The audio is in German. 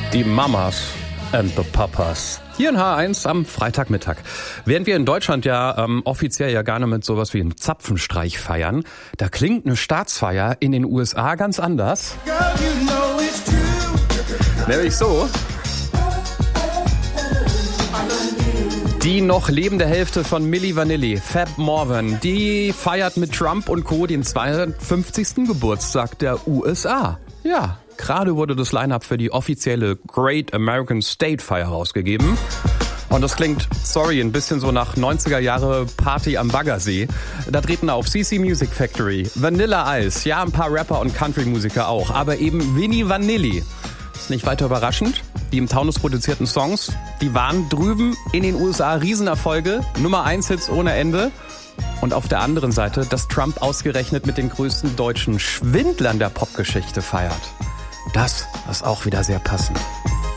Die Mamas and the Papas. Hier in H1 am Freitagmittag. Während wir in Deutschland ja offiziell ja gar nicht mit sowas wie einem Zapfenstreich feiern, da klingt eine Staatsfeier in den USA ganz anders. Nämlich so. Die noch lebende Hälfte von Milli Vanilli, Fab Morvan, die feiert mit Trump und Co. den 250. Geburtstag der USA. Ja, gerade wurde das Line-Up für die offizielle Great American State Feier rausgegeben. Und das klingt, ein bisschen so nach 90er Jahre Party am Baggersee. Da treten auf CC Music Factory, Vanilla Ice, ja ein paar Rapper und Country-Musiker auch, aber eben Milli Vanilli. Ist nicht weiter überraschend. Die im Taunus produzierten Songs, die waren drüben in den USA Riesenerfolge, Nummer-1-Hits ohne Ende. Und auf der anderen Seite, dass Trump ausgerechnet mit den größten deutschen Schwindlern der Popgeschichte feiert. Das ist auch wieder sehr passend.